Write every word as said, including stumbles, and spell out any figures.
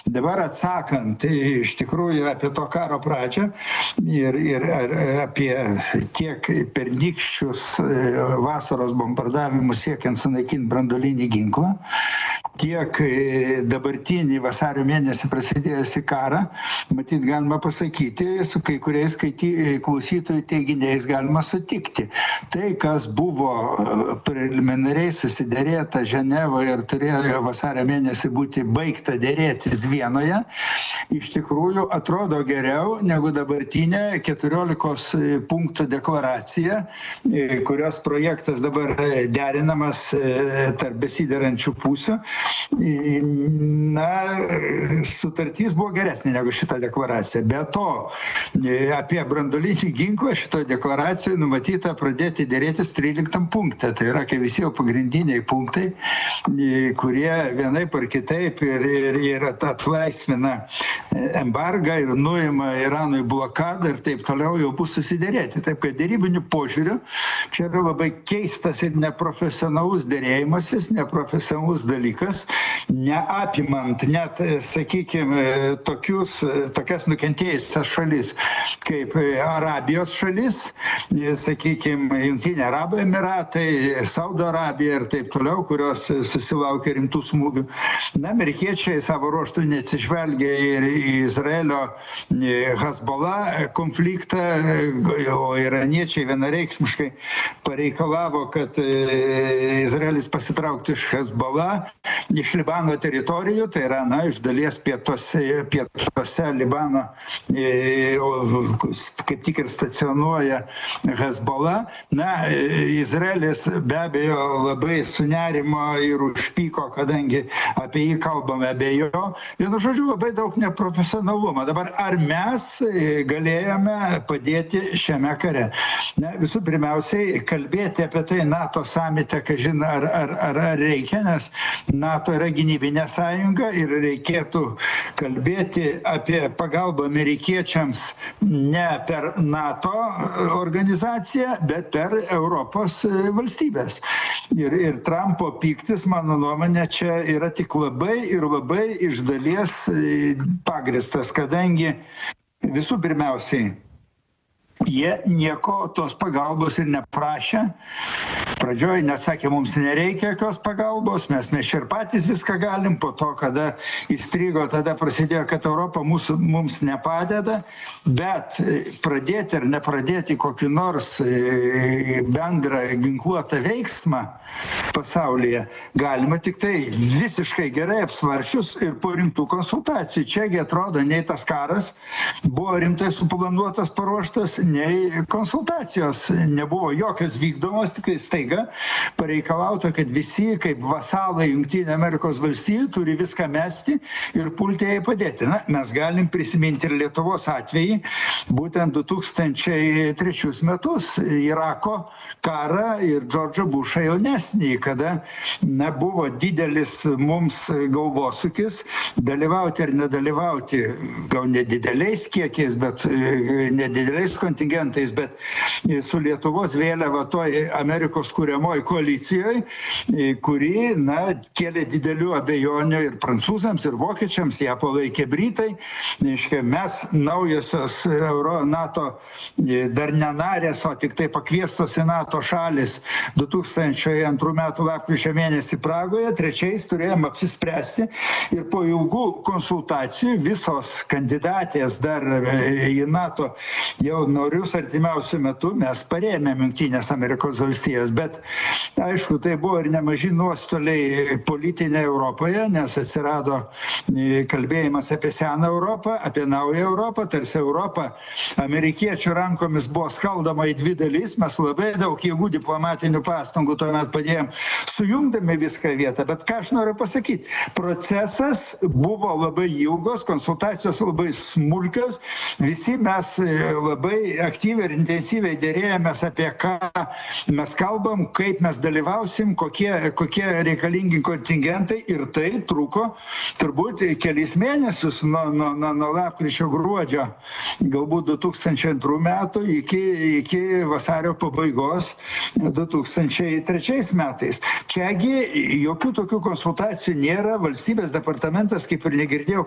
Dabar atsakant iš tikrųjų apie to karo pradžią ir, ir apie tiek pernykščius vasaros bombardavimus siekiant sunaikinti branduolinį ginklą, tiek dabartinį vasario mėnesį prasidėjusi karą, matyt, galima pasakyti, su kai kuriais klausytojų teiginiais galima sutikti. Tai, kas buvo preliminariai susiderėta Ženevoje ir turėjo vasario mėnesį būti baigta dėrėtis Vienoje, iš tikrųjų atrodo geriau negu dabartinė keturiolikos punktų deklaracija, kurios projektas dabar derinamas tarp besiderančių pusių. Na, sutartis buvo geresnė negu šita deklaracija. Be to, apie branduolinį ginklą šitoje deklaracijoje numatyta pradėti dėrėtis tryliktam punkte. Tai yra, kai visi jau pagrindiniai punktai, kurie vienaip ar kitaip ir, ir, ir atlaisvina embargą ir nuima Iranui blokadą ir taip toliau jau bus susidėrėti. Taip, kad dėrybinių požiūrių čia yra labai keistas ir neprofesionalus dėrėjimasis, neprofesionalus dalykas, neapimant net, sakykime, tokius, tokias nukentėjusias šalis, kaip Arabijos šalis, sakykime, Jungtiniai Arabų Emiratai, Saudo Arabija ir taip toliau, kurios susilaukia rimtų smūgių. Na, amerikiečiai savo ruožtų neatsižvelgia ir į Izraelio Hezbollah konfliktą, o iraniečiai vienareikšmiškai pareikalavo, kad Izraelis pasitrauktų iš Hezbollah, iš Libano teritorijų, tai yra, na, iš dalies pietuose, pietuose Libano, kaip tik ir stacionuoja Hezbollah. Na, Izraelis be abejo labai sunerimo ir užpyko, kadangi apie jį kalbame be jo. Vienu žodžiu, labai daug neprofesionalumo. Dabar, ar mes galėjome padėti šiame kare? Na, visų pirmiausiai, kalbėti apie tai NATO samite, kažin, ar, ar, ar, ar reikia, nes NATO yra gynybinė sąjunga ir reikėtų kalbėti apie pagalbą amerikiečiams ne per NATO organizaciją, bet per Europos valstybės. Ir, ir Trumpo pyktis, mano nuomonė, čia yra tik labai ir labai iš dalies pagristas, kadangi visų pirmiausiai jie nieko tos pagalbos ir neprašė. Pradžioj nesakė, mums nereikia jokios pagalbos, mes mes ir patys viską galim, po to, kada įstrigo, tada prasidėjo, kad Europa mūsų, mums nepadeda, bet pradėti ar nepradėti kokį nors bendrą ginkluotą veiksmą pasaulyje galima tik tai visiškai gerai apsvaršius ir po rimtų konsultacijų. Čiagi atrodo, nei tas karas buvo rimtai suplanuotas, paruoštas, nei konsultacijos nebuvo jokios vykdomos, tik tai staiga pareikalauta, kad visi kaip vasalai Jungtinių Amerikos valstijų turi viską mesti ir pulti jai padėti. Na, mes galim prisiminti ir Lietuvos atvejį, būtent du tūkstančiai trečius metus Irako karą ir Džordžą Bušą jaunesnį, kada na, buvo didelis mums galvosūkis dalyvauti ar nedalyvauti, gal nedideliais kiekiais, bet nedideliais kontingentais, bet su Lietuvos vėliava toj Amerikos kuriamoji koalicijoje, kuri, na, kėlė didelių abejonių ir prancūzams, ir vokiečiams, ją palaikė Britai. Reiškia, mes naujosios Euro NATO dar nenarės, o tik tai pakviestos į NATO šalis du tūkstančiai antrų metų lapkričio mėnesį Pragoje, trečiais turėjom apsispręsti ir po ilgų konsultacijų visos kandidatės dar į NATO jau norius artimiausių metų mes parėmėm Jungtinės Amerikos valstijas, bet aišku, tai buvo ir nemaži nuostoliai politinėje Europoje, nes atsirado kalbėjimas apie seną Europą, apie naują Europą, tarsi Europą amerikiečių rankomis buvo skaldama į dvi dalis, mes labai daug jėgų diplomatinių pastangų tuomet padėjom, sujungdami viską vietą, bet ką aš noriu pasakyti, procesas buvo labai ilgos, konsultacijos labai smulkios, visi mes labai aktyviai ir intensyviai dėrėjomės apie ką mes kalbam, kaip mes dalyvausim, kokie, kokie reikalingi kontingentai ir tai truko turbūt kelis mėnesius nuo, nuo, nuo, nuo lapkričio gruodžio, galbūt du tūkstančiai antrų metų iki, iki vasario pabaigos du tūkstančiai trečiais metais. Čiagi jokių tokių konsultacijų nėra, valstybės departamentas kaip ir negirdėjo